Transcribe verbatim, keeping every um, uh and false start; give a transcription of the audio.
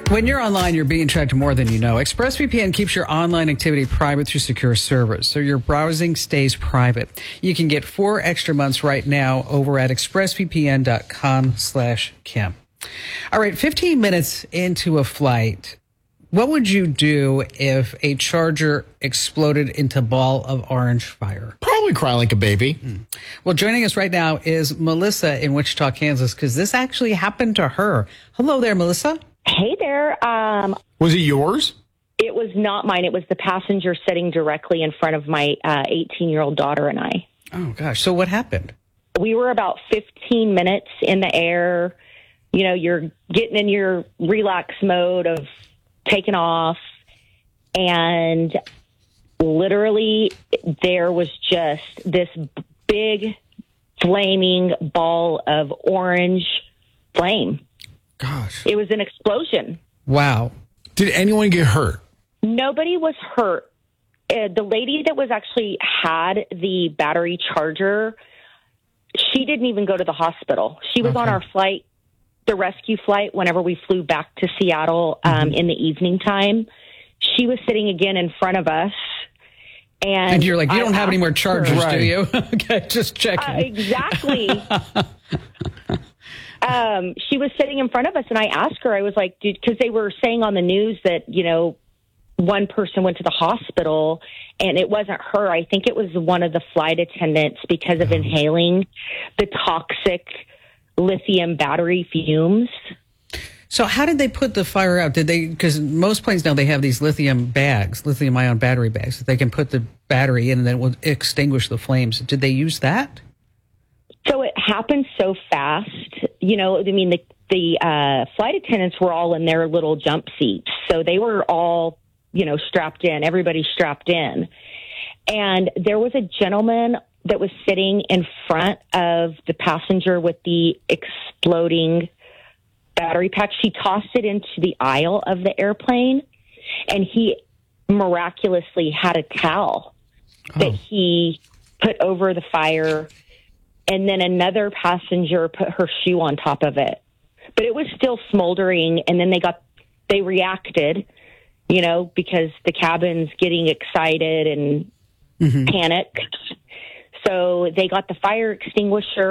When you're online, you're being tracked more than you know. ExpressVPN keeps your online activity private through secure servers, so your browsing stays private. You can get four extra months right now over at expressvpn.com slash Kim. All right, fifteen minutes into a flight, what would you do if a charger exploded into a ball of orange fire? Probably cry like a baby. Mm. Well, joining us right now is Melissa in Wichita, Kansas, because this actually happened to her. Hello there, Melissa. Hey there. Um, Was it yours? it was not mine. It was the passenger sitting directly in front of my uh, eighteen-year-old daughter and I. Oh, gosh. So what happened? We were about fifteen minutes in the air. You know, you're getting in your relax mode of taking off. And literally there was just this big flaming ball of orange flame. Gosh. It was an explosion. Wow. Did anyone get hurt? Nobody was hurt. Uh, the lady that was actually had the battery charger, she didn't even go to the hospital. She was Okay. on our flight, the rescue flight, whenever we flew back to Seattle um, Mm-hmm. in the evening time. She was sitting again in front of us. And, And you're like, you I don't have any more asked her- chargers, Right. do you? Okay, just checking. Uh, exactly. um, she was sitting in front of us, and I asked her, I was like, dude, because they were saying on the news that, you know, one person went to the hospital, and it wasn't her. I think it was one of the flight attendants because of inhaling the toxic lithium battery fumes. So how did they put the fire out? Did they, because most planes now, they have these lithium bags, lithium ion battery bags that they can put the battery in and then it will extinguish the flames. Did they use that? So it happened so fast. You know, I mean, the, the uh, flight attendants were all in their little jump seats. So they were all, you know, strapped in. Everybody strapped in. And there was a gentleman that was sitting in front of the passenger with the exploding battery pack. She tossed it into the aisle of the airplane, and he miraculously had a towel Oh. that he put over the fire. And then another passenger put her shoe on top of it. But it was still smoldering, and then they got, they reacted, you know, because the cabin's getting excited and Mm-hmm. panicked. So they got the fire extinguisher